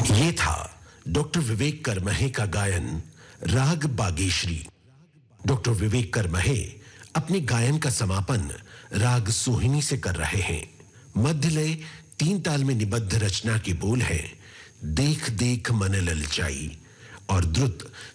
ये था डॉक्टर विवेक करमहे का गायन राग बागेश्री। डॉक्टर विवेक करमहे अपने गायन का समापन राग सोहिनी से कर रहे हैं। मध्य लय 3 ताल में निबद्ध रचना के बोल हैं, देख देख मन ललचाई, और द्रुत